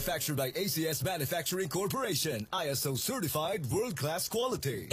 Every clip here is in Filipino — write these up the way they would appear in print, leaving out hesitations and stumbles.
Manufactured by ACS Manufacturing Corporation, ISO certified world-class quality.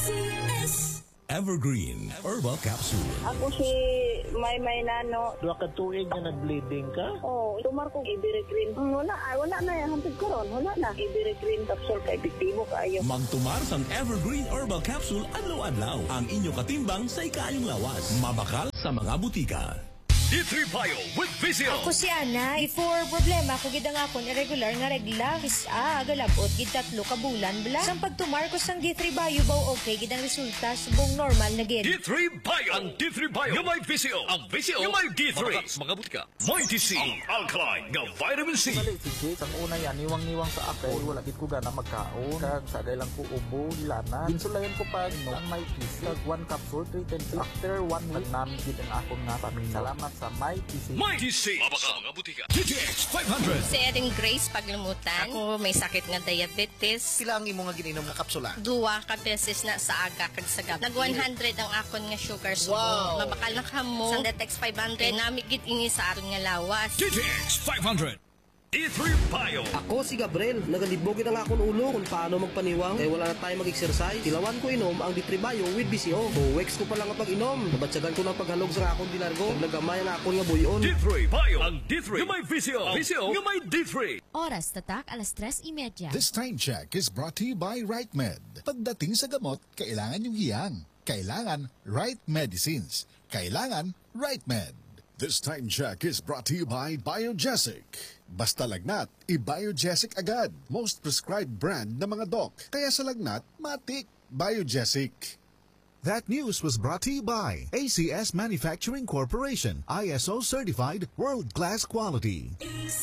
ACS Evergreen Herbal Capsule. Ako si May Nano. Dua ka tuig na nag-bleeding ka? Oo, tumar ko Iberigreen. Wala na yan. Hantid ko ron. Wala na. Iberigreen capsule kay Biktibo kayo. Mangtumar sang Evergreen Herbal Capsule adlaw-adlaw. Ang inyo katimbang sa ikayong lawas. Mabakal sa mga butika. D3 Bio with Vizio. Ako si Ana. Before problema ko gid ang akon irregular nga regla. Galabot gid 3 ka bulan bala. Sang pagtumar ko sang D3 Bio baw okay gid ang resulta subong normal na gid. D3 Bio. Ang D3 Bio yung may Vizio. Ang Vizio yung may D3. Mabakal mga butika. Mighty C. Ang alkaline nga vitamin C. Sige, ang una yan, niwang-niwang sa ako. Wala gid ko gana magkaon. Kag sagay lang ko ubo, ilana. Insulayan ko pa ang may PC. Kag 1 capsule, 310. After 1 week, namin gid ang akong nga paminaw. Salamat sa Mighty C. Mighty C. Mabakal mga butika. GTX 500. Si Erin Grace paglumutan. Ako may sakit nga diabetes. Sila ang imo nga gininom nga kapsula. 2 ka beses na sa aga kag sa gabi. Nag 100 ang akon nga sugar subo. Wow. Mabakal na kamo. Sa Detex 500 nami gid ini sa aron nga lawas. GTX 500. D3 Bio. Ako si Gabriel, nagalibogin ang akong ulo kung paano magpaniwang kaya wala na tayo mag-exercise. Tilawan ko inom ang D3 Bio with BCO. Weeks ko pa lang ang pag-inom. Nabatsagan ko ng paghalog sa akong dilargo. Nagamay ang akong nga buyon. D3 Bio. Ang D3 yung may Vizio. Vizio yung may D3. Oras tatak, 3:30. This time check is brought to you by RightMed. Pagdating sa gamot, kailangan yung hiyang. Kailangan Right Medicines. Kailangan RightMed. This time check is brought to you by Biogesic. Basta lagnat, i-Biogesic agad. Most prescribed brand ng mga doc. Kaya sa lagnat, matik. Biogesic. That news was brought to you by ACS Manufacturing Corporation. ISO certified world-class quality.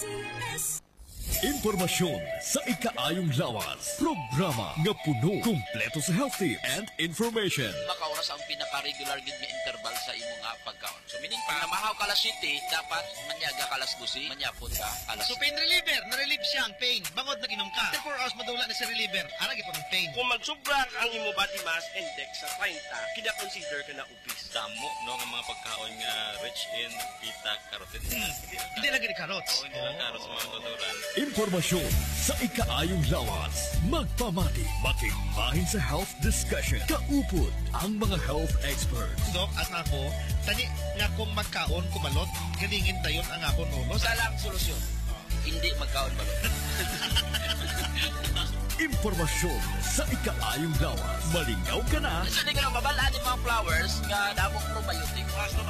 ACS Impormasyon sa ikaayong lawas. Programa nga puno, kumpleto sa health tips and information. Makaoras ang pinaka-regular gid nga interval sa imo nga pagkaon. So meaning pa, namahaw ka alas 7, dapat manyaga ka alas 12, manyapon ka alas 7. So pain reliever, na-relieve siya ang pain. Bangod nag-inom ka. 24 hours madula na si reliever. Aragi po ng pain. Kung magsubra ang imo body mass index sa 30, kina-consider ka na obese. Damo no ang mga pagkaon nga rich in beta-carotene. Hindi na gini carrots. Hindi na carrots mga tuturan. Impormasyon sa ikaayong lawas. Magpamati, makibahin sa health discussion. Kaupod ang mga health experts. Dok, as ako, tani nga kung magkaon kumalot, ganingin tayon ang akong ulo. Sa lang solusyon. Hindi magkaon balot. Impormasyon sa ikaayong lawas. Malingaw ka na. Kasi hindi ka nang babalaan yung mga flowers nga damong probiotic.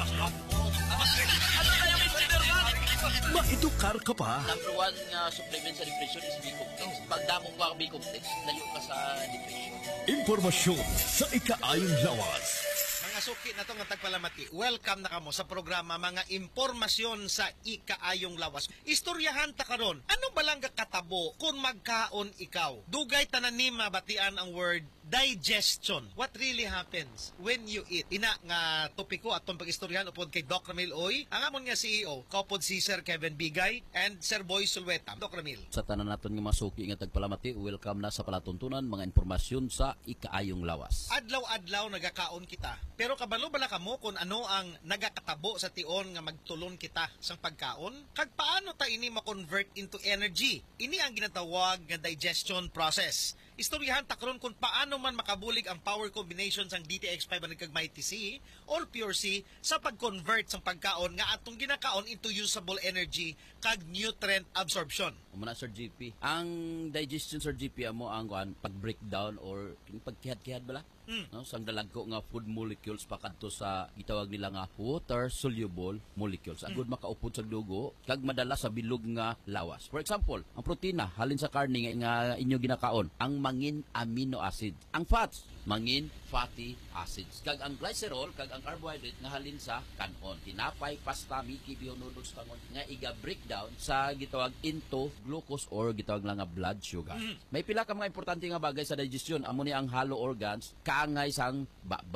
Ano na yung consider ka? Maedukar ka pa. Number 1 nga supplement sa depression is B-complex. Pag damong ka B-complex, layo ka sa depression. Impormasyon sa ikaayong lawas. Mga suki na to nga tagpalamati, welcome na kamo sa programa Mga Impormasyon sa Ikaayong Lawas. Istoryahan ta karon. Ano ba lang katabo kung magkaon ikaw? Dugay tanan ni mabatian ang word digestion. What really happens when you eat? Ina nga topiko atong pag-istoryahan upod kay Doc Ramil Oy. Ang amon nga CEO, kaupod si Sir Kevin Bigay and Sir Boy Sulweta. Doc Ramil. Sa tanan naton nga masuki nga tagpalamati, welcome na sa palatuntunan mga impormasyon sa Ikaayong Lawas. Adlaw-adlaw nagakaon kita. Pero kabalo bala kamo kung ano ang nagakatabo sa tion nga magtulon kita sang pagkaon? Kag paano ta ini ma-convert into energy? Ini ang ginatawag nga digestion process. Istoryahan ta karon kung paano man makabulig ang power combinations ang DTX 500 kag Mighty C or Pure C sa pag-convert sang pagkaon nga atong ginakaon into usable energy kag nutrient absorption. Muna Sir GP, ang digestion Sir GP amo ang pag-breakdown or pagkihad-kihad bala? No, sang dalagko nga food molecules pakadto sa gitawag nila nga water soluble molecules. Agud makaupod sa dugo kag madala sa bilog nga lawas. For example, ang protina halin sa karne nga inyo ginakaon, ang mangin amino acid. Ang fats, mangin fatty acids. Kag ang glycerol kag ang carbohydrate nga halin sa kanon. Tinapay, pasta, miki, bio noodles tangon nga iga breakdown sa gitawag into glucose or gitawag lang nga blood sugar. May pila ka mga importante nga bagay sa digestion. Amo ni ang hollow organs, kaangay sang baba,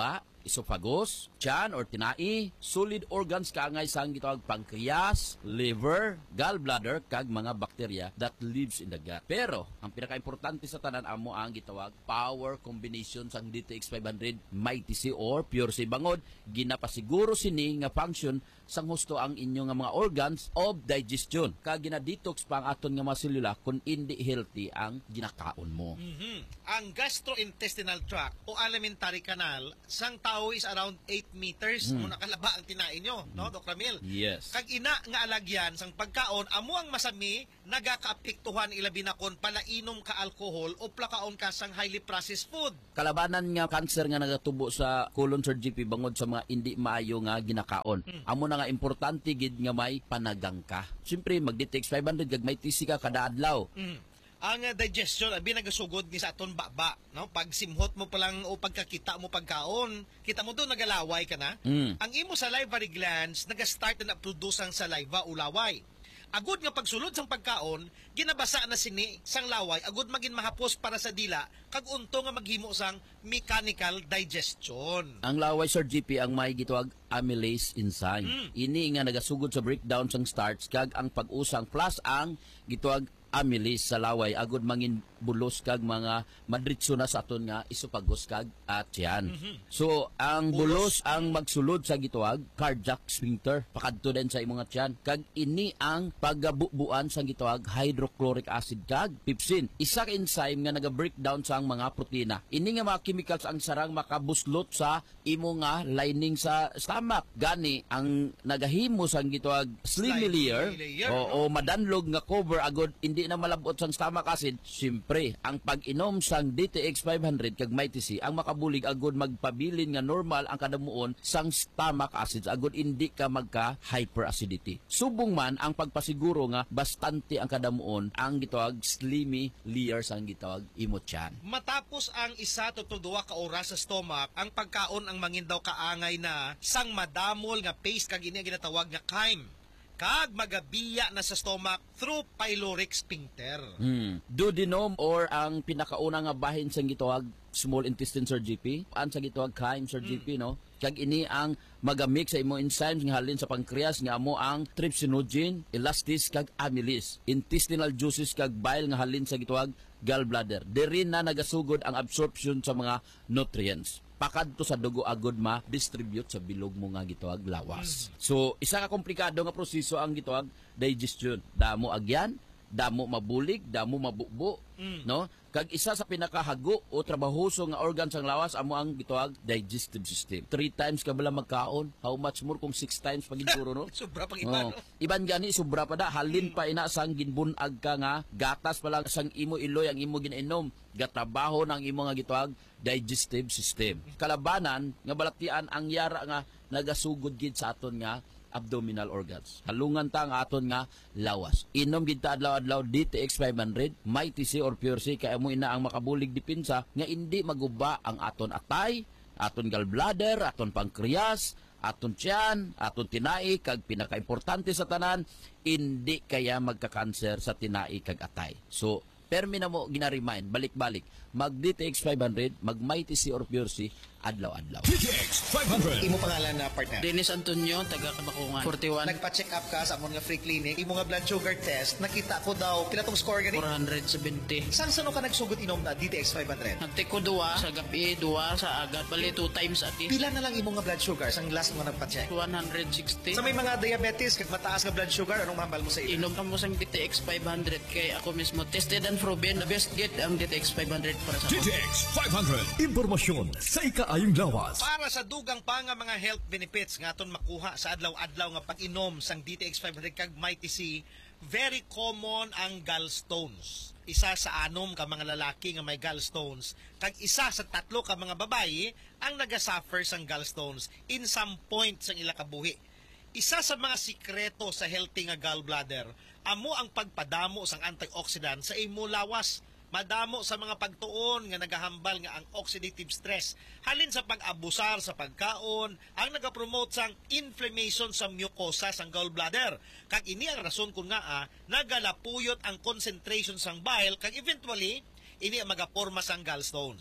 esophagus, tiyan or tinai, solid organs kaangay sang gitawag pancreas, liver, gallbladder kag mga bakterya that lives in the gut. Pero ang pinaka-importante sa tanan amo ang gitawag power combination sang DTX 500 Mighty C or Pure C bangod ginapasiguro sini nga function sang husto ang inyo nga mga organs of digestion kag gina-detox pa ang aton nga mga selula kung hindi healthy ang ginakaon mo. Ang gastrointestinal tract o alimentary canal sang tao is around 8 meters muna kalaba ang tinain nyo, no, Dr. Ramil? Yes. Kag ina nga alagyan sang pagkaon amo ang masami nagakaapektuhan ilabi na kon palainom ka alcohol o plakaon ka sang highly processed food. Kalabanan nga cancer nga nagatubo sa colon Sir GP bangod sa mga hindi maayo nga ginakaon. Amo na nga importante gid nga may panagang ka. Siyempre mag-DTX 500 kag may TC ka kada adlaw. Ang digestion abi nagasugod ni sa aton baba, no? Pag simhot mo pa lang o pagkakita mo pagkaon, kita mo doon nagalaway ka na. Ang imo salivary glands naga-start na produce ang saliva o laway. Agud nga pagsulod sang pagkaon, ginabasa na sini sang laway agud magin mahapos para sa dila kag unto nga maghimo sang mechanical digestion. Ang laway Sir GP ang may gitawag amylase enzyme. Ini nga nagasugod sa breakdown sang starch kag ang pag-usang plus ang gitawag amylase sa laway agud mangin bulos kag mga madritso na sa aton nga esophagus kag at tiyan. So ang bulos ang magsulod sa gitawag cardiac sphincter pakadto din sa imong tiyan kag ini ang paggabubuan sa gitawag hydrochloric acid kag pepsin. Isa ka enzyme nga naga-breakdown sa mga protina. Ini nga mga chemicals ang sarang makabuslot sa imo nga lining sa stomach. Gani ang nagahimo sang gitawag slimy layer o madanlog nga cover agud hindi na malabot sang stomach acid. Siyempre ang pag-inom sang DTX 500 kag Mighty C ang makabulig agud magpabilin nga normal ang kadamuon sang stomach acids agud hindi ka magka hyperacidity. Subong man ang pagpasiguro nga bastante ang kadamuon ang gitawag slimy layer sang gitawag imotyan. Matapos ang 1 to 2 ka oras sa stomach, ang pagkaon ang mangin daw kaangay na sang madamol nga paste kag ini ginatawag nga chyme. Kag magabiya na sa stomach through pyloric sphincter. Duodenum or ang pinakauna nga bahin sa gitawag small intestine Sir GP, ang sa gitawag chyme Sir GP, no? Kag ini ang magamix sa imo enzymes nga halin sa pancreas nga amo ang trypsinogen, elastase kag amylase, intestinal juices kag bile nga halin sa gitawag gallbladder. Diri na nagasugod ang absorption sa mga nutrients. Pakadto sa dugo agud ma-distribute sa bilog mo nga gitawag lawas. So isa ka komplikado nga proseso ang gitawag digestion. Damo agyan, damo mabulig, damo mabukbo, no? Kag isa sa pinakahago o trabahoso nga organ sang lawas amo ang gitawag digestive system. 3 times ka bala magkaon, how much more kung 6 times pagiguro, no? Sobra pang iba, no? Iban gani sobra pa da halin pa ina sang ginbunag ka nga gatas pa lang sang imo iloy ang imo ginainom. Gatrabaho ng imo nga gitawag digestive system. Kalabanan nga balatian ang yara nga nagasugod gid sa aton nga abdominal organs. Halungan ta ang aton nga lawas. Inom gid ta adlaw-adlaw DTX 500, Mighty C or Pure C kay amo ina ang makabulig depensa nga hindi maguba ang aton atay, aton gallbladder, aton pancreas, aton tiyan, aton tinai kag pinaka-importante sa tanan, hindi kaya magka-cancer sa tinai kag atay. So permi na mo gina-remind balik-balik mag-DTX 500, mag-Mighty C or Pure C adlaw-adlaw. DTX 500. Imo pangalan na partner? Dennis Antonio, taga Kabakungan. 41. Nagpa-check up ka sa amon nga free clinic. Imo nga blood sugar test, nakita ko daw pila tong score gani? 470. Sang sano ka nagsugod inom na DTX 500? Nagtake ko 2 sa gabi, 2 sa agad. Bali 2 times a day. Pila na lang imo nga blood sugar sang last mo nagpa-check? 160. Sa may mga diabetes kag mataas nga blood sugar, anong mahambal mo sa ilo? Inom ka mo sang DTX 500 kay ako mismo tested and proven the best get ang DTX 500 para sa DTX 500. Impormasyon sa ikaayong lawas. Para sa dugang pa nga mga health benefits nga aton makuha sa adlaw-adlaw nga pag-inom sang DTX 500 kag Mighty C, very common ang gallstones. Isa sa 6 ka mga lalaki nga may gallstones kag isa sa 3 ka mga babayi ang nagasuffer sang gallstones in some point sang ila kabuhi. Isa sa mga sikreto sa healthy nga gallbladder amo ang pagpadamo sang antioxidant sa imo lawas. Madamo sa mga pagtuon nga nagahambal nga ang oxidative stress halin sa pag-abusar sa pagkaon ang nagapromote sang inflammation sa mucosa sang gallbladder. Kag ini ang rason kung nga nagalapuyot ang concentration sang bile kag eventually ini ang magaporma sang gallstones.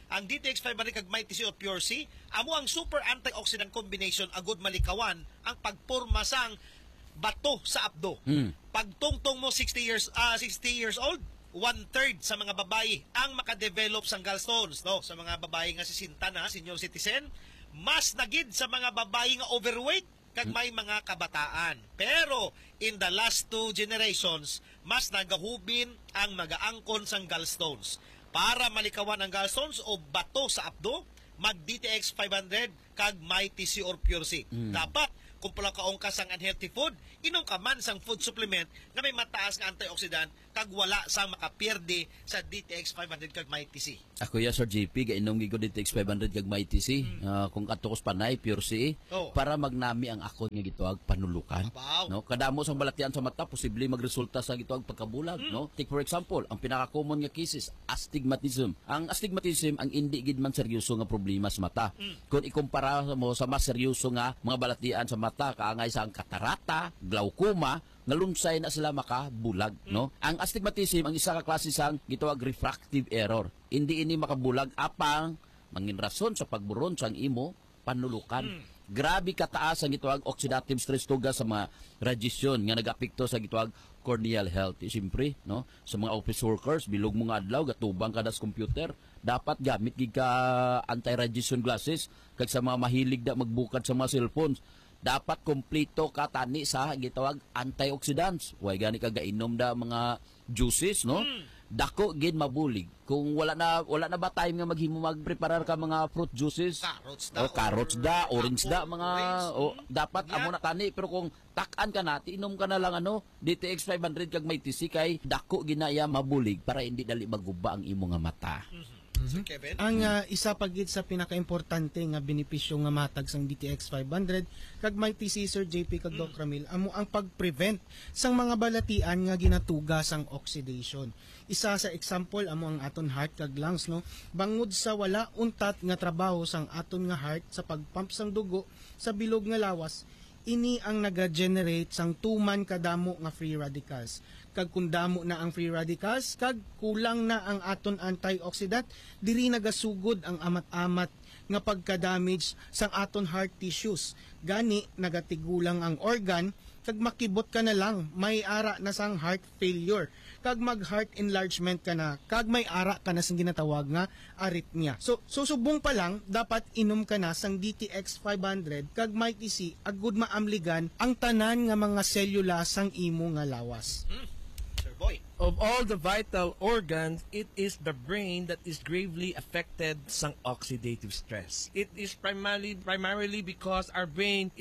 ang DTX 500 kag Mighty C or Pure C, amo ang super antioxidant combination agud malikawan ang pagporma sang bato sa abdo. Pagtungtong mo 60 years old, 1/3 sa mga babayi ang makadevelop sang gallstones, no? Sa mga babayi nga 60 na, senior citizen, mas nagid sa mga babayi nga overweight kag may mga kabataan. Pero in the last 2 generations, mas nagahubin ang magaangkon sang gallstones. Para malikawan ang gallstones o bato sa abdo, mag DTX 500 kag Mighty C or Pure C. Dapat kung pala kaong ka sang unhealthy food, inom ka man sang food supplement na may mataas nga antioxidant kag wala sang makapierde sa DTX 500 kag Mighty C. Ako ya Sir JP, gainom gigo DTX 500 kag Mighty C. Kung katukos panay Pure C, para magnami ang akon nga gituag panulukan. No, kadamo sang balatian sa mata posible magresulta sa gituag pagkabulag, no? Take for example, ang pinaka-common nga cases, astigmatism. Ang astigmatism ang indi gid man seryoso nga problema sa mata. Kung ikumpara mo sa mas seryoso nga mga balatian sa mata, kaangay sa ang katarata, glaucoma, ngalunsay na sila makabulag, no? Ang astigmatism ang isa ka klase sang gituag refractive error. Hindi ini makabulag apang mangin rason sa pagburon sang imo panulukan. Grabe kataas ang gituag oxidative stress tuga sa mga radiation nga nagapekto sa gituag corneal health. Siyempre, no? Sa mga office workers, bilog mo nga adlaw gatubang kada sa computer, dapat gamit gid ka anti-radiation glasses. Kag sa mga mahilig da magbukad sa mga cellphones, dapat kompleto ka tani sa gitawag antioxidants. Way gani ka gainom da mga juices, no? Dako gid mabulig. Kung wala na ba time nga maghimo magpreparar ka mga fruit juices? Carrots da, orange da, mga dapat amo na tani. Pero kung takan ka na, inom ka na lang DTX 500 kag Mighty C kay dako ginaya mabulig para hindi dali maguba ang imo nga mata. Kevin? Ang isa pagid sa pinakaimportante nga benepisyo nga matag sang DTX 500 kag Mighty C Sir JP kag Doc Ramil amo ang pag-prevent sang mga balatian nga ginatuga sang oxidation. Isa sa example amo ang aton heart kag lungs, no? Bangod sa wala untat nga trabaho sang aton nga heart sa pagpump sang dugo sa bilog nga lawas, ini ang naga-generate sang tuman kadamo nga free radicals. Kag kung damo na ang free radicals, kag kulang na ang aton antioxidant, diri nagasugod ang amat-amat nga pagka-damage sang aton heart tissues. Gani nagatigulang ang organ, kag makibot ka na lang, may ara na sang heart failure. Kag mag-heart enlargement ka na, kag may ara ka na sang ginatawag nga arrhythmia. So, susubong pa lang, dapat inom ka na sang DTX 500 kag Mighty C agud maamligan ang tanan nga mga selula sang imo nga lawas. Of all the vital organs, it is the brain that is gravely affected sang oxidative stress. It is primarily because our brain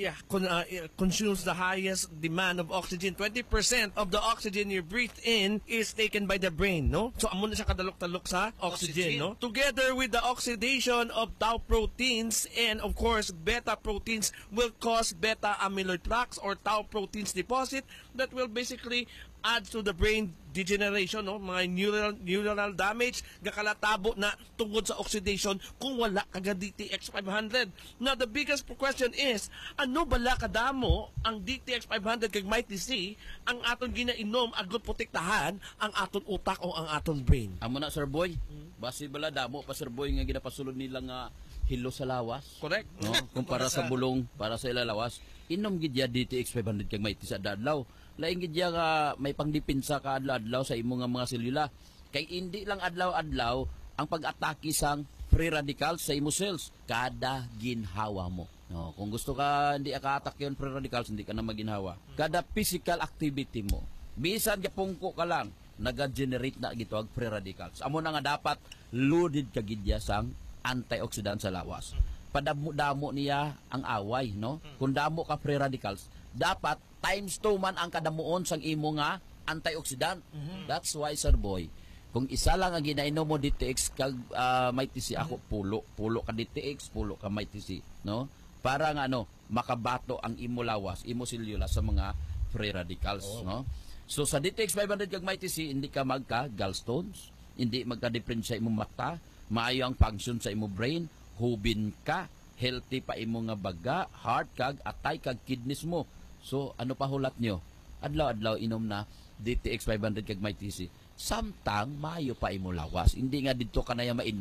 consumes the highest demand of oxygen. 20% of the oxygen you breathe in is taken by the brain, no? So amo na siya kadalok-talok sa oxygen, no? Together with the oxidation of tau proteins and of course beta proteins will cause beta amyloid plaques or tau proteins deposit that will basically add to the brain degeneration, no? Mga neuronal damage gakalatabo na tungod sa oxidation kung wala kaga DTX 500. Now the biggest question is, ano bala kadamo ang DTX 500 kag Mighty C ang aton ginainom agud protektahan ang aton utak o ang aton brain? Amo na Sir Boy, basi bala damo pa Sir Boy nga ginapasulod nila nga hilo sa lawas. Correct. No? Kumpara sa bulong para sa ilalawas, inom gid ya DTX 500 kag Mighty sa adlaw. Laing gid ya nga may pangdipinsa ka adlaw sa imo nga mga selula. Kay hindi lang adlaw-adlaw ang pag-atake sang free radicals sa imo cells kada ginhawa mo. No, kung gusto ka hindi ka attack yon free radicals, hindi ka na maginhawa. Kada physical activity mo, bisan gapungko ka lang, naga-generate na gito ang free radicals. Amo na nga dapat loaded ka gid ya sang antioxidant sa lawas. Padamo-damo niya ang away, no? Kung damo ka free radicals, dapat times 2 man ang kadamuon sang imo nga antioxidant. That's why Sir Boy, kung isa lang ang ginainom mo DTX kag Mighty C, ako pulo ka DTX, pulo ka Mighty C, no? Para nga makabato ang imo lawas, imo selula sa mga free radicals, no? So sa DTX 500 kag Mighty C, hindi ka magka gallstones, hindi magka-different sa imo mata, maayo ang function sa imo brain, hubin ka, healthy pa imo nga baga, heart kag atay kag kidneys mo. So ano pa hulat nyo? Adlaw-adlaw inom na DTX 500 kag Mighty C. Samtang maayo pa imo lawas. Hindi nga dito ka na mainom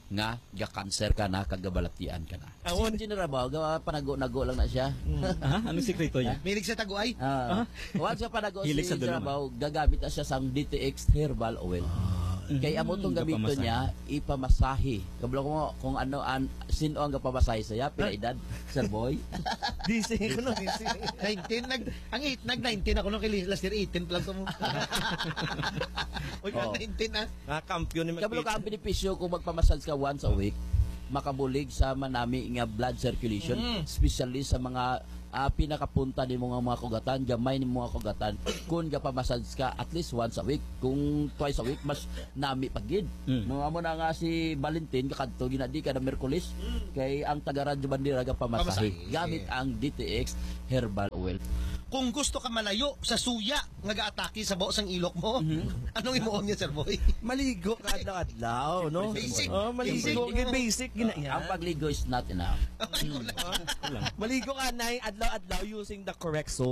nga ga-cancer ka na, kagabalatian ka na. Awon. Si General ba, panago-nago lang na siya. Anong sikreto niya? Milig sa taguay. Once siya panago si Hilig sa General dalawa. ba, gagamit na siya sa DTX Herbal Oil. Kaya amo itong gamito niya, ipamasahe. Kabalo ko mo, kung ano, sino ang kapamasahe sa'ya, pinaedad, Sir Boy. DC ko no. 19, nag-19 ako nung last year, 18 lang ito mo. Uy, 19 Kampiyon ni Kabalo ka ang benepisyo kung magpamassage ka once a week, makabulig sa manami nga blood circulation, especially sa mga pinakapunta ni mga kugatan, gamay ni mga kugatan. Kung gapamassage ka at least once a week, kung twice a week, mas nami pagid. Mga mo na nga si Valentin, kakadto, ginadi ka na Merkulis, kay ang taga-radyo bandira gapamasahe. Gamit ang DTX Herbal Oil. Kung gusto ka malayo sa suya nga gaatake sa baos ang ilok mo, anong imuon niya, Sir Boy? Maligo ka adlaw-adlaw, no? Basic. Maligo, basic. Ang pagligo is not enough. Maligo ka na adlaw-adlaw using the correct soap.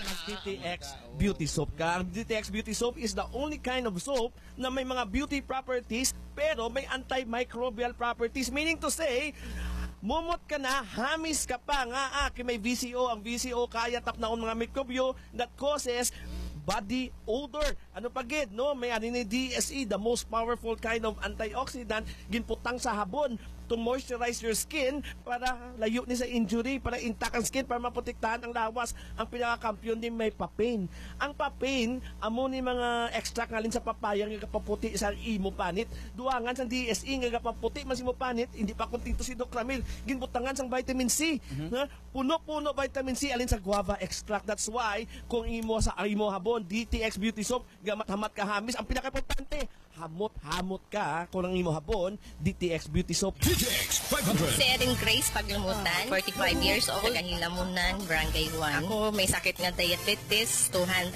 DTX Beauty Soap ka. Ang DTX Beauty Soap is the only kind of soap na may mga beauty properties pero may antimicrobial properties. Meaning to say, mumot ka na, hamis ka pa nga, may VCO. Ang VCO kaya tapnaon mga mikrobyo that causes body odor. Ano pagid, no? May ni DSE, the most powerful kind of antioxidant, ginputang sa habon to moisturize your skin para layo ni sa injury, para intact ang skin, para maprotektahan ang lawas. Ang pinakakampiyon din may papain. Ang papain, amo ni mga extract ngalin sa papaya nga kapaputi sa imo panit. Duangan sa DSE nga kapaputi mas imo panit, hindi pa kontinto si Doc Ramil. Ginbutangan sang vitamin C. Puno-puno vitamin C alin sa guava extract. That's why kung imo sa imo habon, DTX Beauty Soap, gamat-hamat ka hamis. Ang pinaka-importante, hamot-hamot ka kung ang imo habon, DTX Beauty Soap. DTX 500. Si Erin Grace Paglumutan, 45 years old, Taga-Hilamunan, Barangay 1. Ako may sakit nga diabetes,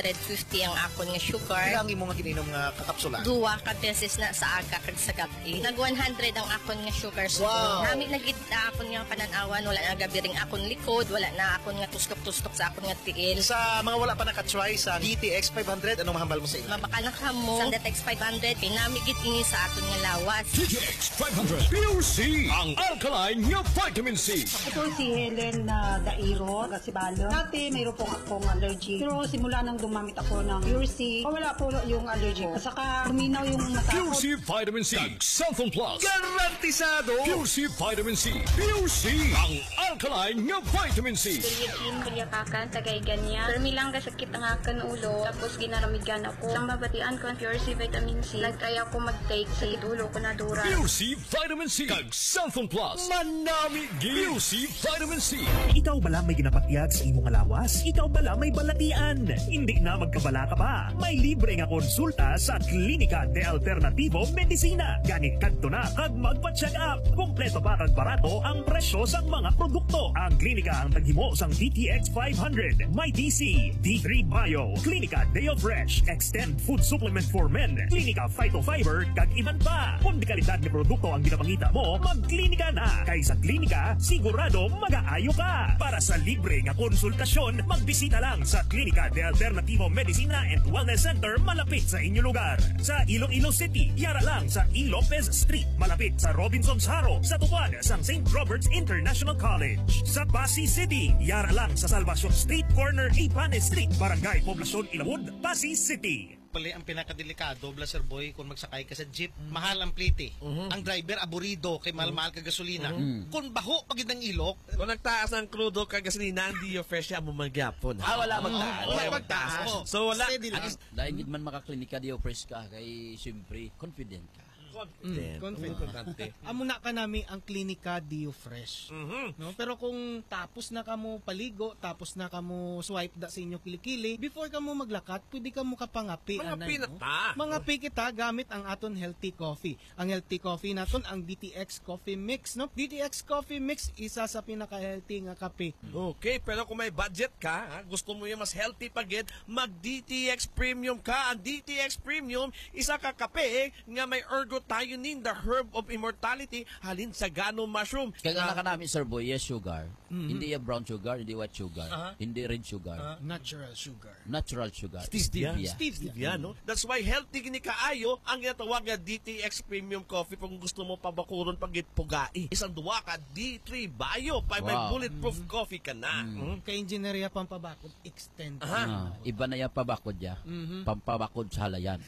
250 ang akon nga sugar. Ilang imo nga gininom nga kakapsula? Duwa ka beses na sa aga kag sa gabi. Nag 100 ang akon nga sugar. Wow. Nami nagita akon nga pananawan, wala na gabi ring akon likod, wala na akon nga tustok-tustok sa akon nga tiil. Sa mga wala pa nakatry sa DTX 500, anong mahambal mo sa ila? Mabakal na ka mo. Sa DTX 500, pinamigit ini sa aton nga lawas. DTX 500 Pure C, ang alkaline nga vitamin C. Ito si Helen na Dairo, Gasibalo. Dati mayroon po akong allergy. Pero simula nang dumamit ako ng Pure C, wala po yung allergy ko. Saka luminaw yung mata ko. Pure C Vitamin C, Sulfon Plus. Garantisado! Pure C Vitamin C. Pure C, ang alkaline nga vitamin C. Kulitin, kulyakakan, tagay ganyan. Pero milang kasakit ang akan ulo. Tapos ginaramigan ako. Sang mabatian ko ang Pure C Vitamin C. Nag-try ako mag-take sa ulo ko na dura. Pure C Vitamin C, kag Sulfon Plus. Manami Pure C Vitamin C. Ikaw bala may ginapatyag sa imong alawas? Ikaw bala may balatian? Hindi na magkabala ka pa. May libre nga konsulta sa Klinika de Alternativo Medicina. Ganit kadto na kag magpa-check up. Kompleto pa kag barato ang presyo sa mga produkto. Ang klinika ang taghimo sang DTX 500, My DC, D3 Bio, Klinika Deo Fresh, Extend Food Supplement for Men, Klinika Phytofiber, kag iban pa. Kung di kalidad ng produkto ang ginapangita mo, magklinika na. Kay sa klinika, sigurado mag-aayo ka. Para sa libre nga konsultasyon, magbisita lang sa Klinika de Alternativo Medicina and Wellness Center malapit sa inyong lugar. Sa Iloilo City, yara lang sa E. Lopez Street, malapit sa Robinson's Haro, sa tuwan sa St. Robert's International College. Sa Pasig City, yara lang sa Salvacion Street, corner Ipanes Street, Barangay Poblacion Ilawod, Pasig City. Pali ang pinakadelikado, Blaser Boy, kung magsakay ka sa jeep, mahal ang plite. Ang driver, aburido, kay mahal-mahal ka gasolina. Kung baho, pagid ng ilok. Kung nagtaas ng crudo ka gasolina, hindi yung fresh mo magyapon. Wala magtaas. Wala magtaas. So wala. Dahil gid man makaklinika di fresh ka, kay siyempre, confident ka. Confident. Amo na ka nami ang Klinika Dio Fresh. No? Pero kung tapos na kamo paligo, tapos na kamo swipe da sa inyo kilikili, before kamo maglakat, pwede kamo kapangapi. Mangapi kita gamit ang aton healthy coffee. Ang healthy coffee naton ang DTX Coffee Mix, no? DTX Coffee Mix isa sa pinaka-healthy nga kape. Okay, pero kung may budget ka, gusto mo yung mas healthy pagid, mag DTX Premium ka. Ang DTX Premium, isa ka kape nga may ergot L-glutathione, the herb of immortality, halin sa gano mushroom. Kaya nakanami, Sir Boy, yes, sugar. Hindi yung brown sugar, hindi white sugar, hindi red sugar. Natural sugar. Natural sugar. Stevia, no? That's why healthy gini kaayo ang ginatawag nga DTX Premium Coffee kung gusto mo pabakuron pagit pugai. Isang duwa ka D3 Bio, may bulletproof coffee ka na. Kay engineeria pampabakod, extend. Iba na yung pabakod niya. Pampabakod sa halayan.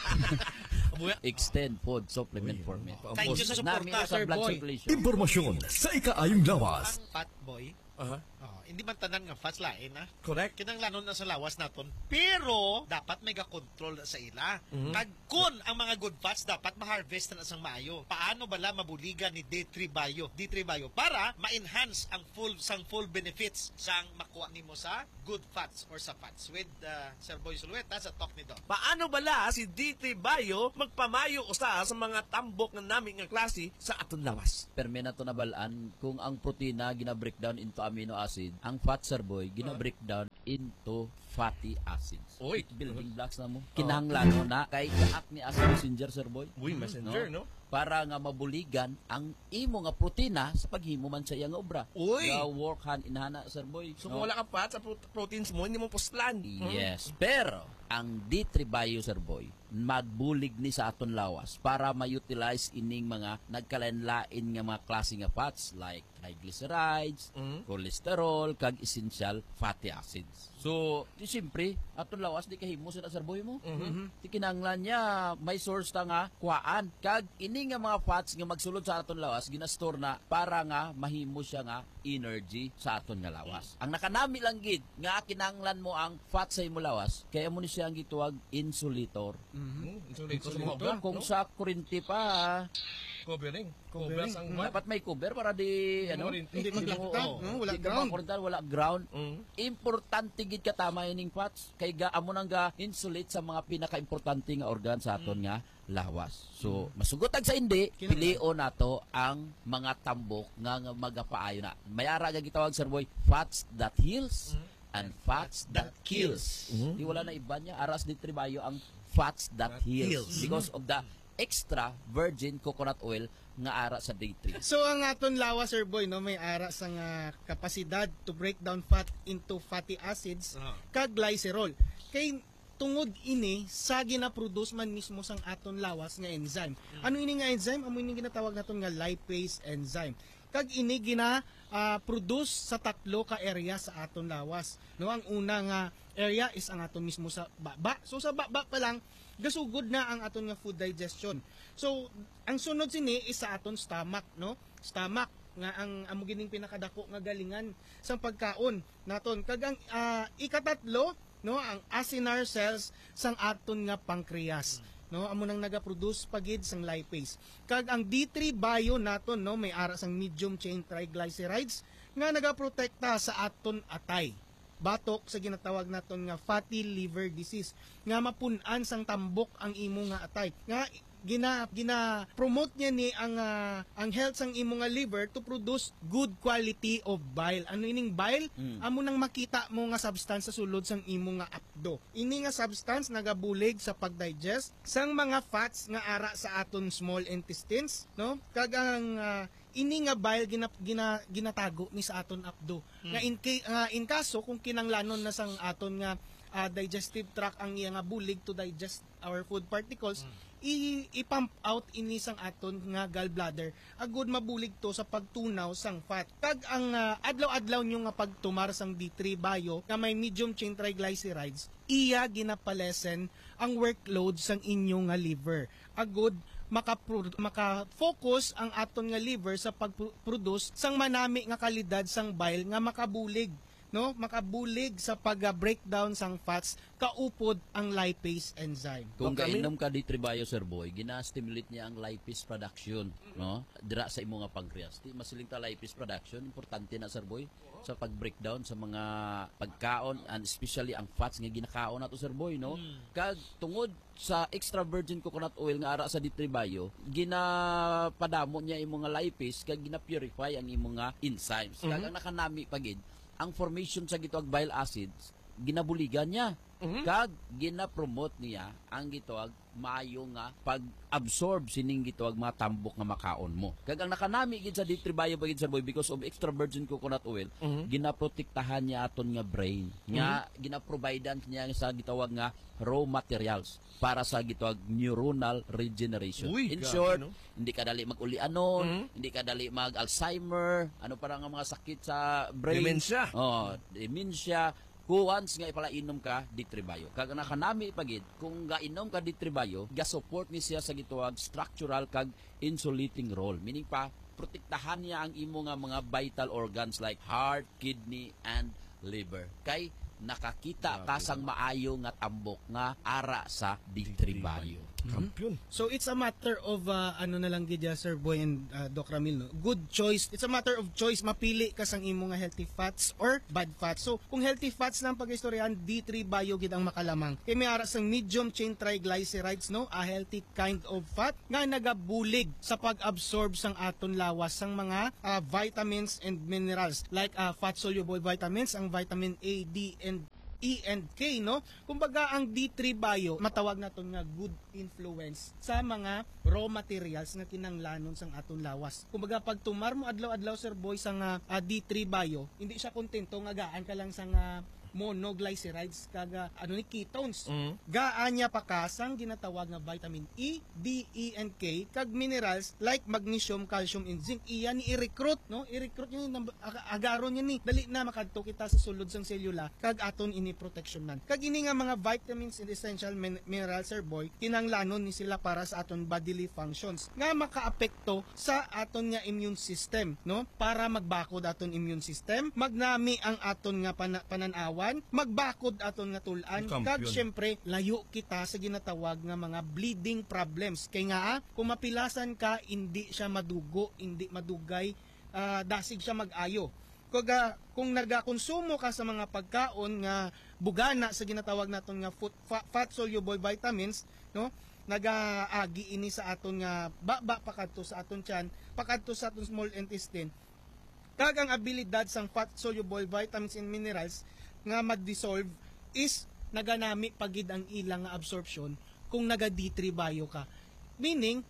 Extend food supplement for me. Thank you sa suporta, Sir Boy. Impormasyon sa ikaayong lawas. Fat boy. Hindi man tanan nga fats lain na. Correct. Kinanglanon na sa lawas naton. Pero dapat may ga-control sa ila. Kag kun ang mga good fats dapat ma-harvest na sang maayo. Paano bala mabuligan ni D3 Bio para ma-enhance ang full benefits sang makuha nimo sa good fats or sa fats with Sir Boy Sulueta sa talk ni Doc. Paano bala si D3 Bio magpamayo usa sa mga tambok na namin nga klase sa aton lawas? Perme na to nabalaan kung ang protina gina-breakdown into amino acid, ang fat, Sir Boy, gina-breakdown into fatty acids. Oy, building blocks na mo. Kinahanglan mo na kay kaak ni acid messenger, Sir Boy. Messenger, no? Para nga mabuligan ang imo nga protina sa paghimo man sa iyang obra. Work hand in hand, Sir Boy. So kung wala ka fat sa proteins mo, hindi mo puslan. Yes. Pero ang D3 Bio, Sir Boy, magbulig ni sa aton lawas para ma-utilize ining mga nagkalain-lain nga mga klase nga fats like triglycerides, cholesterol, kag essential fatty acids. So, siyempre, aton lawas di kahimo sa Sir Boy mo. Di kinahanglan niya may source ta nga kuhaan. Kag ini nga mga fats nga magsulod sa aton lawas ginastore na para nga mahimo siya nga energy sa aton nga lawas. Ang nakanami lang gid nga kinahanglan mo ang fat sa imo lawas, kaya mo ni siya ang gituwag insulator. Kung sa kuryente pa, covering. Dapat may cover para di hindi wala ground. Wala ground. Importante gid katama ining fats kay amo nang ga insulate sa mga pinaka-importante nga organ sa aton nga lawas. So, masugotag sa hindi, pilion nato ang mga tambok nga magapaayo na. Mayara nga gitawag, Sir Boy, fats that heals and fats that kills. Di wala na iba niya. Aras ni Tribayo ang fats that heals. Because of the extra virgin coconut oil nga ara sa D3. So ang aton lawas, Sir Boy, no, may ara sa nga kapasidad to break down fat into fatty acids kag glycerol. Kay tungod ini sa gina-produce man mismo sang aton lawas nga enzyme. Ano ini nga enzyme? Amo ini ginatawag naton nga lipase enzyme. Kag ini produce sa tatlo ka area sa aton lawas. No, ang una nga area is ang aton mismo sa baba. So sa baba pa lang gasugod na ang aton nga food digestion. So ang sunod sini is sa aton stomach, no? Stomach nga ang amo gining pinakadako nga galingan sa pagkaon naton. Kag ang ikatatlo, no, ang acinar cells sang aton nga pancreas. No, amo nang nagaproduce pagid sang lipase. Kag ang D3 Bio naton, no, may ara sang medium chain triglycerides nga nagaprotekta sa aton atay. Batok sa ginatawag naton nga fatty liver disease nga mapun-an sang tambok ang imo nga atay. Nga gina-promote niya ni ang health sang imo nga liver to produce good quality of bile. Ano ining bile? Amo nang makita mo nga substance sa sulod sang imo nga apdo. Ini nga substance nagabulig sa pagdigest sang mga fats nga ara sa aton small intestines, no? Kag ang ini nga bile ginatago ni sa aton apdo. Nga in kaso kung kinanglanon na sang aton nga digestive tract ang iya nga bulig to digest our food particles, i-pump out ini sang aton nga gallbladder agud mabulig to sa pagtunaw sang fat. Kag ang adlaw-adlaw nyo nga pagtumar sang D3 Bio nga may medium chain triglycerides, iya ginapalesen ang workload sang inyo nga liver. Agud maka-focus ang aton nga liver sa pag-produce sang manami nga kalidad sang bile nga makabulig, no, makabulig sa pag-breakdown sang fats kaupod ang lipase enzyme. Kung kainom ka D3 Bio, Sir Boy, gina-stimulate niya ang lipase production, no, dira sa imo nga pancreas. Di masiling ta lipase production, importante na, Sir Boy, sa pag-breakdown sa mga pagkaon and especially ang fats nga ginakaon nato, Sir Boy, no. Kag tungod sa extra virgin coconut oil nga ara sa D3 Bio, ginapadamo niya imo nga lipase kag gina-purify ang imo nga enzymes. Kag ang nakanami pagid ang formation sa gitawag bile acids ginabuligan niya. Kag gina-promote niya ang gitawag maayo nga pag-absorb sining gitawag mga tambok nga makaon mo. Kag ang nakanami gid sa D3 Bio bagid Sir Boy because of extra virgin coconut oil, ginaprotektahan niya aton nga brain. Nga ginaprovidean niya sa gitawag nga raw materials para sa gitawag neuronal regeneration. In short, hindi ka dali mag-ulianon, hindi ka dali mag-Alzheimer, ano para nga mga sakit sa brain. Dementia. Dementia. Kung once nga ipalainom ka, D3 Bio. Kag nakanami pagid, kung gainom ka D3 Bio, ga-support ni siya sa gituwag structural kag insulating role. Meaning pa, protektahan niya ang imo nga mga vital organs like heart, kidney, and liver. Kay nakakita kasang maayo nga tambok nga ara sa D3 Bio. Kampiyon. So it's a matter of ano na lang gid Sir Boy and Doc Ramil, no? Good choice. It's a matter of choice, mapili ka sang imo nga healthy fats or bad fats. So kung healthy fats lang pag-istoryahan, D3 Bio gid ang makalamang. Kay may ara sang medium chain triglycerides, no, a healthy kind of fat nga nagabulig sa pag-absorb sang aton lawas sang mga vitamins and minerals like fat soluble vitamins, ang vitamin A, D, and E and K, no? Kumbaga ang D3 Bio matawag naton nga good influence sa mga raw materials na kinanglanon sang aton lawas. Kumbaga pag tumar mo adlaw-adlaw Sir Boy sang D3 Bio, hindi siya kontento nga gaan ka lang sang monoglycerides kaga ketones. Gaan niya pa kasang ginatawag nga vitamin E, D, E, and K kag minerals like magnesium, calcium, and zinc. Iyan ni i-recruit, no? I-recruit niya agaron niya ni dali na makadto kita sa sulod sang selula kag aton ini protectionan. Kag ini nga mga vitamins and essential minerals Sir Boy, kinanglanon ni sila para sa aton bodily functions nga makaapekto sa aton nga immune system, no? Para magbakod aton immune system, magnami ang aton nga pananawan, magbakod aton nga tulan, kag syempre layo kita sa ginatawag nga mga bleeding problems. Kay nga kung mapilasan ka, hindi siya madugo, hindi madugay, dasig siya mag-ayo. Kung nagakonsumo ka sa mga pagkaon nga bugana sa ginatawag naton nga fat soluble vitamins, no, nagaagi ini sa aton nga baba pakadto sa aton tiyan, pakadto sa aton small intestine. Kag ang abilidad sang fat soluble vitamins and minerals nga mag-dissolve is naganami pagid ang ilang nga absorption kung naga D3 Bio ka. Meaning,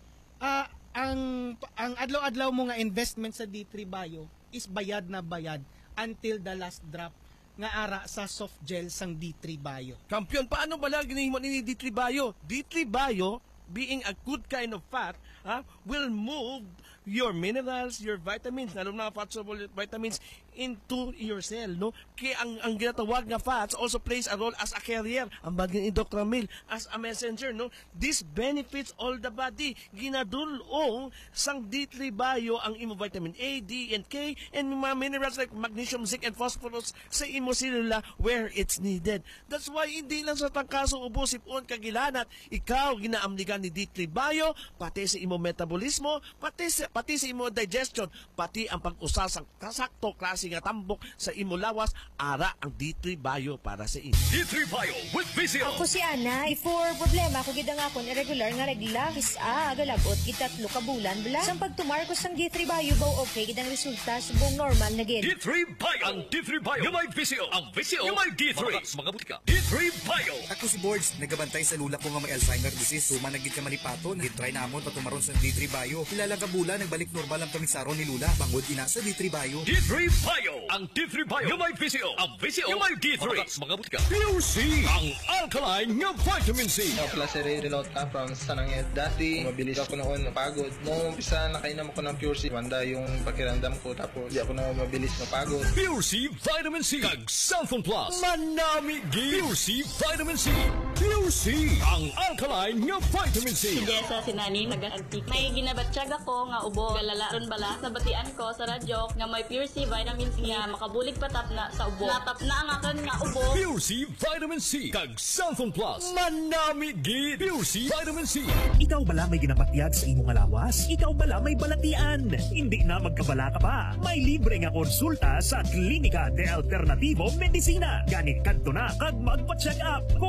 ang adlaw-adlaw mo nga investment sa D3 Bio is bayad na bayad until the last drop nga ara sa soft gel sang D3 Bio. Kampiyon, paano bala ginihimo ni D3 Bio? D3 Bio, being a good kind of fat, will move your minerals, your vitamins, lalo na fat soluble vitamins into your cell, no? Kaya ang ginatawag nga fats also plays a role as a carrier. Ang bagay ni Dr. Ramil, as a messenger, no? This benefits all the body. Ginadulong sang D3 Bio ang imo vitamin A, D, and K, and mga minerals like magnesium, zinc, and phosphorus sa imo selula where it's needed. That's why hindi lang sa tangkaso ubo sipon kagilanat, ikaw ginaamligan ni D3 Bio, pati sa imo metabolismo, pati sa imo digestion, pati ang pag-usa sang kasakto klase nga tambok sa imo lawas, ara ang D3 Bio para sa inyo. D3 Bio with VCO. Ako si Ana, for problema ko gid ang akon irregular nga regla agalabot gitatlo ka bulan bala. Sang pagtumar ko sang D3 Bio baw okay gid ang resulta subong normal na gid. D3 Bio. Ang D3 Bio. Yung may VCO. Ang VCO. Yung may D3. Mga butika. D3 Bio. Ako si Boards, nagabantay sa lula ko nga may Alzheimer disease. Suma nagid ka manipaton. Gitry namon patumaron sa D3 Bio. Ilalang ka bulan, nagbalik normal ang kamisaron ni Lula. Bangod ina sa D3 Bio. D3 Bio. Ang D3 Bio. Yung may VCO. Ang VCO. Yung may D3. Mga butika. PUC. Ang alkaline nga vitamin C. Placer Renota from Sananged. Dati, mabilis ako noon napagod. Noong umpisa, nakainom ako ng Pure C. Wanda yung pakiramdam ko. Tapos, di ako na mabilis mapagod. Pure C Vitamin C. Kag Cellphone Plus. Manami G. Pure C Vitamin C. Pure C. Ang alkaline nga vitamin C. Sige sa sinani, nag-antik. May ginabatsyag ako nga ubo. Galalaron bala. Nabatian ko sa radyo nga may Pure C Vitamin C nga makabulig patap na sa ubo. Natap na ang akan nga ubo. Pure C Vitamin C. Kag Cellphone Plus. Manami G. Pure C Vitamin C. Ikaw bala may ginapatyag sa imong alawas? Ikaw bala may balatian? Hindi na magkabala ka pa. May libre nga konsulta sa Klinika de Alternativo Medicina. Ganit kadto na kag magpacheck up. Kompleto pa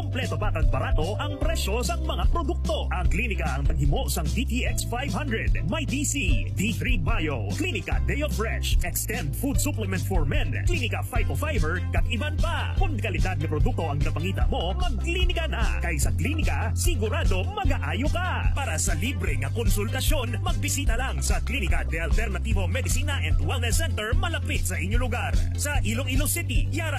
mura kag barato ang presyo sang mga produkto. Ang klinika ang paghimo sang DTX 500, may DC, D3 Bio, Klinika Day of Fresh, Extend Food Supplement for Men, Klinika Phyto Fiber, kag iban pa. Kung kalidad ng produkto ang napangita mo, magklinika na. Kay sa klinika, sigurado mag-aayo ka. Para sa libre nga konsultasyon, magbisita lang sa Klinika de Alternativo Medicina and Wellness Center malapit sa inyong lugar. Sa Iloilo City, Yara